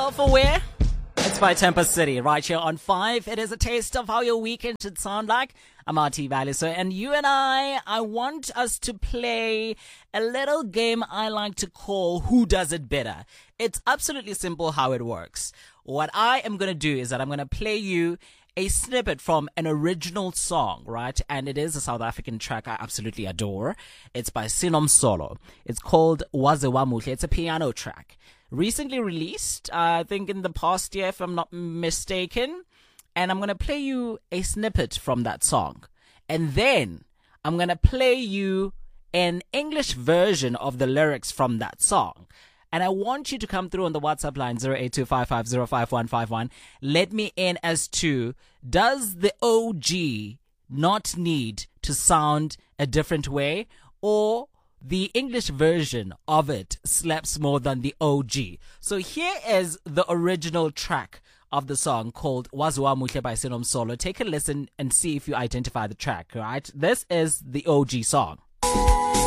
Self-Aware. It's by Temper City right here on 5. It is a taste of how your weekend should sound like. I'm RT Valiso, and you and I want us to play a little game I like to call Who Does It Better. It's absolutely simple how it works. What I am going to do is that I'm going to play you a snippet from an original song, right? And it is a South African track I absolutely adore. It's by Sinomsolo. It's called Waze Wamuhle. It's a piano track. Recently released, I think in the past year, if I'm not mistaken. And I'm going to play you a snippet from that song. And then I'm going to play you an English version of the lyrics from that song. And I want you to come through on the WhatsApp line 0825505151. Let me in as to, does the OG not need to sound a different way, or the English version of it slaps more than the OG? So here is the original track of the song called Waze Wamuhle by Sinomsolo. Take a listen and see if you identify the track, right? This is the OG song.